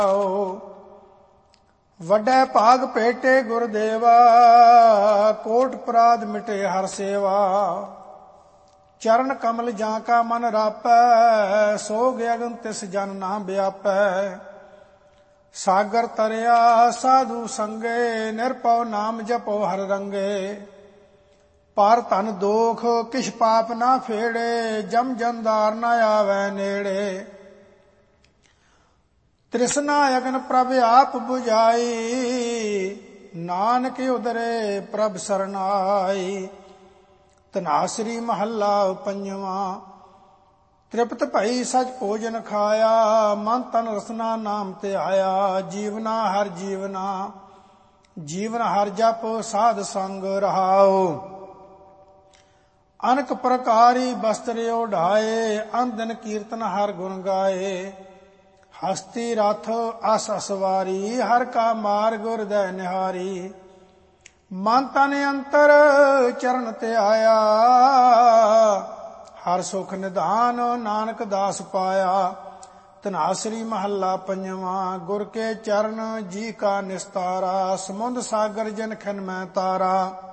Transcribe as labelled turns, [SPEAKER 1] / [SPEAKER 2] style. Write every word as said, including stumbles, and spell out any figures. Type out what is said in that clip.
[SPEAKER 1] ਵੱਡੇ ਭਾਗ ਭੇਟੇ ਗੁਰਦੇਵਾ, ਕੋਟ ਅਪਰਾਧ ਮਿਟੇ ਹਰ ਸੇਵਾ। ਚਰਨ ਕਮਲ ਜਾਂ ਕਾ ਮਨ ਰਾਪੈ, ਸੋ ਗਗਨ ਤਿਸ ਜਨ ਨਾ ਵਿਆਪੈ। ਸਾਗਰ ਤਰਿਆ ਸਾਧੂ ਸੰਗੇ, ਨਿਰਭਉ ਨਾਮ ਜਪੋ ਹਰ ਰੰਗੇ। ਪਰ ਧਨ ਦੋਖ ਕਿਛ ਪਾਪ ਨਾ ਫੇੜੇ, ਜਮ ਜੰਦਾਰ ਨਾ ਆਵੈ ਨੇੜੇ। ਤ੍ਰਿਸ਼ਨਾ ਅਗਨ ਪ੍ਰਭ ਆਪ ਬੁਝਾਈ, ਨਾਨਕ ਉਦਰੇ ਪ੍ਰਭ ਸਰਨਾਈ। ਧਨਾਸਰੀ ਮਹੱਲਾ ਪੰਜਵਾਂ। ਤ੍ਰਿਪਤ ਭਈ ਸਚ ਭੋਜਨ ਖਾਇਆ, ਮਨ ਤਨ ਰਸਨਾ ਨਾਮ ਤੇ ਆਇਆ। ਜੀਵਨਾ ਹਰ ਜੀਵਨਾ, ਜੀਵਨ ਹਰ ਜਪ ਸਾਧ ਸੰਗ ਰਹਾਉ। ਅਨਕ ਪ੍ਰਕਾਰੀ ਬਸਤਰ ਓਢਾਏ, ਅੰਦਨ ਕੀਰਤਨ ਹਰ ਗੁਣ ਗਾਏ। ਹਸਤੀ ਰਥ ਅਸ ਅਸਵਾਰੀ, ਹਰ ਕਾ ਮਾਰਗ ਹਿਰਦੈ ਨਿਹਾਰੀ। ਮਨ ਤਨ ਅੰਤਰ ਚਰਨ ਤੇ ਆਇਆ, ਹਰ ਸੁਖ ਨਿਧਾਨ ਨਾਨਕ ਦਾਸ ਪਾਇਆ। ਧਨਾਸਰੀ ਮਹੱਲਾ ਪੰਜਵਾਂ। ਗੁਰ ਕੇ ਚਰਨ ਜੀ ਕਾ ਨਿਸਤਾਰਾ, ਸਮੁੰਦ ਸਾਗਰ ਜਨ ਖਿਨ ਮੈਂ ਤਾਰਾ।